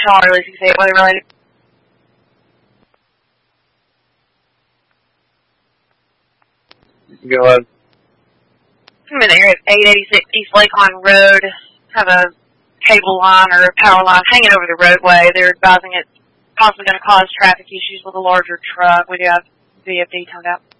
tell our releasing state weather related. Go ahead. I'm in here at 886 East Lakeline Road. Have a cable line or a power line hanging over the roadway. They're advising it's possibly going to cause traffic issues with a larger truck. We do have VFD turned out.